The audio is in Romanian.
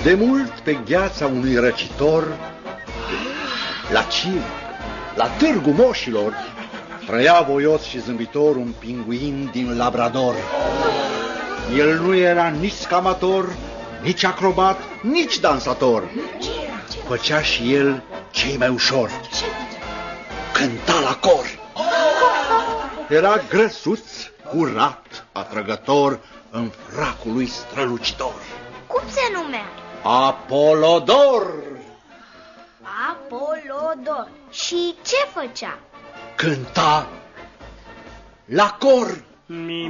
De mult pe gheața unui răcitor, la Cim, la Târgu Moșilor, trăia voios și zâmbitor un pinguin din Labrador. El nu era nici scamator, nici acrobat, nici dansator. Făcea și el ce-i mai ușor: cânta la cor. Era grăsuț, curat, atrăgător, în fracul lui strălucitor. Cum se numea? Apolodor. Apolodor. Și ce făcea? Cânta la cor.